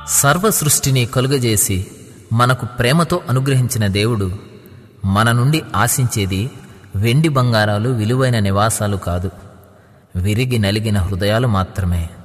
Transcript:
సర్వ సృష్టిని కలుగజేసి మనకు ప్రేమతో అనుగ్రహించిన దేవుడు మన నుండి ఆశించేది వెండి బంగారాలు విలువైన నివాసాలు కాదు, విరిగి నలిగిన హృదయాలు మాత్రమే.